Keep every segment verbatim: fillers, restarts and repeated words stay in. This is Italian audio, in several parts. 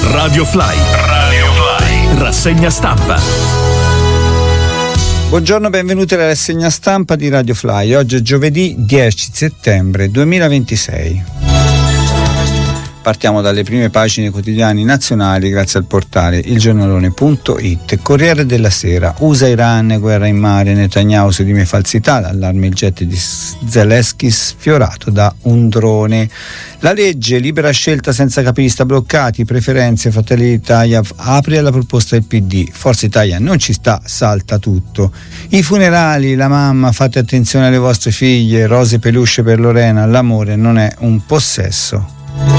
Radio Fly. Radio Fly. Rassegna stampa. Buongiorno, benvenuti alla rassegna stampa di Radio Fly. Oggi è giovedì dieci settembre duemilaventisei. Partiamo dalle prime pagine quotidiani nazionali grazie al portale ilgiornalone punto it. Corriere della Sera: U S A Iran, guerra in mare, Netanyahu su dime falsità, l'allarme il jet di Zelensky sfiorato da un drone. La legge, libera scelta senza capista bloccati, preferenze, Fratelli d'Italia apre alla proposta del P D, Forza Italia non ci sta, salta tutto. I funerali, la mamma, fate attenzione alle vostre figlie, rose peluche per Lorena, l'amore non è un possesso.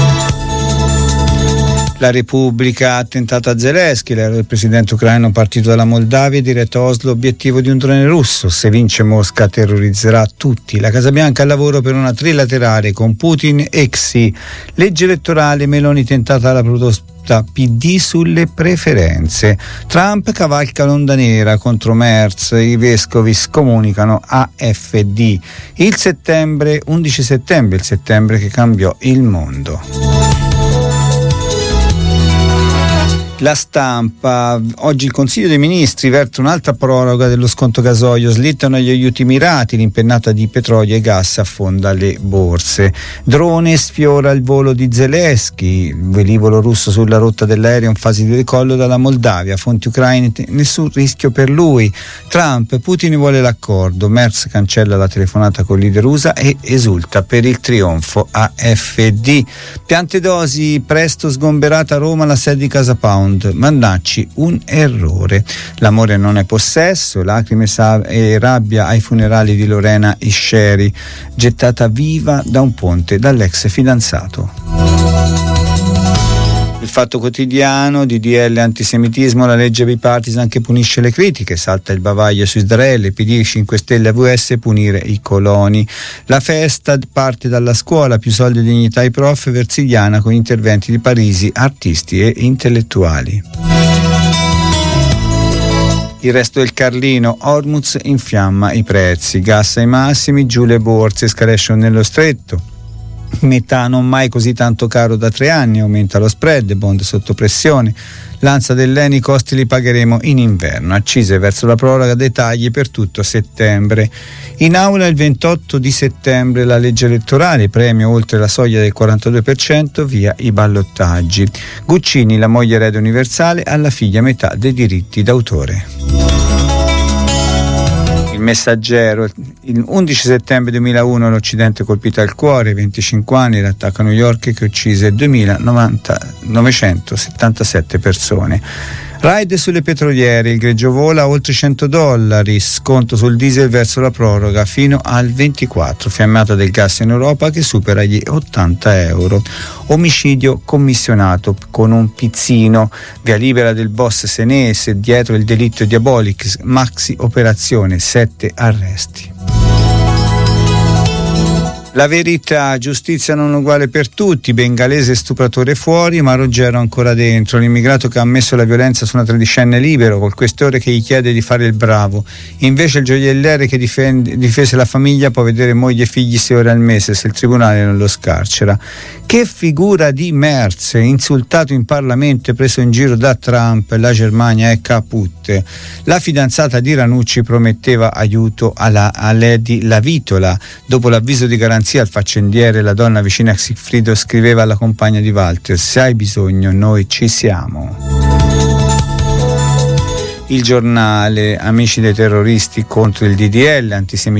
La Repubblica, attentato a Zelensky, il presidente ucraino partito dalla Moldavia diretto a Oslo, obiettivo di un drone russo, se vince Mosca terrorizzerà tutti. La Casa Bianca al lavoro per una trilaterale con Putin e Xi. Legge elettorale, Meloni tentata alla proposta P D sulle preferenze. Trump cavalca l'onda nera contro Merz, i vescovi scomunicano A F D. Il settembre, undici settembre, il settembre che cambiò il mondo. La Stampa, oggi il Consiglio dei Ministri verte un'altra proroga dello sconto gasolio, slittano gli aiuti mirati, l'impennata di petrolio e gas affonda le borse. Drone sfiora il volo di Zelensky, velivolo russo sulla rotta dell'aereo in fase di decollo dalla Moldavia, fonti ucraine, nessun rischio per lui. Trump, Putin vuole l'accordo, Merz cancella la telefonata col leader U S A e esulta per il trionfo A F D. Piante dosi, presto sgomberata a Roma la sede di Casa Pound. Mannacci, un errore. L'amore non è possesso, lacrime e rabbia ai funerali di Lorena Isceri, gettata viva da un ponte dall'ex fidanzato. Il Fatto Quotidiano, D D L antisemitismo, la legge bipartisan che punisce le critiche, salta il bavaglio su Israele, P D, cinque Stelle, A V S punire i coloni. La festa parte dalla scuola, più soldi e dignità ai prof, Versiliana con interventi di Parisi, artisti e intellettuali. Il Resto del Carlino, Hormuz infiamma i prezzi, gas ai massimi, giù le borse, escalation nello stretto. Metano mai così tanto caro da tre anni, aumenta lo spread, bond sotto pressione. L'Ansa dell'Eni, i costi li pagheremo in inverno, accise verso la proroga dei tagli per tutto settembre. In aula il ventotto di settembre la legge elettorale, premio oltre la soglia del quarantadue per cento, via i ballottaggi. Guccini, la moglie erede universale, alla figlia metà dei diritti d'autore. Il Messaggero, il undici settembre duemilauno l'Occidente colpito al cuore, venticinque anni, l'attacco a New York che uccise duemilanovecentossettantasette persone. Raid sulle petroliere, il greggio vola a oltre cento dollari, sconto sul diesel verso la proroga fino al ventiquattro, fiammata del gas in Europa che supera gli ottanta euro. Omicidio commissionato con un pizzino, via libera del boss senese, dietro il delitto Diabolix, maxi operazione, sette arresti. La Verità, giustizia non uguale per tutti, bengalese stupratore fuori ma Ruggero ancora dentro, l'immigrato che ha ammesso la violenza su una tredicenne libero col questore che gli chiede di fare il bravo, invece il gioielliere che difende, difese la famiglia può vedere moglie e figli sei ore al mese se il tribunale non lo scarcera. Che figura di Merz, insultato in Parlamento e preso in giro da Trump, la Germania è caput. La fidanzata di Ranucci prometteva aiuto alla, a Lady Lavitola, dopo l'avviso di garanzia al faccendiere, la donna vicina a Sigfrido scriveva alla compagna di Walter: se hai bisogno noi ci siamo. Il Giornale, amici dei terroristi contro il D D L, antisemitismo